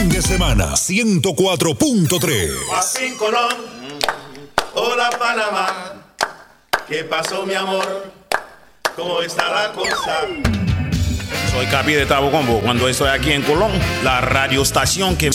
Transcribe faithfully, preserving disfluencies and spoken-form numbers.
fin de semana, ciento cuatro punto tres. Joaquín Colón, hola Panamá, ¿qué pasó mi amor? ¿Cómo está la cosa? Soy Capi de Tabo Combo. Cuando estoy aquí en Colón, la radioestación que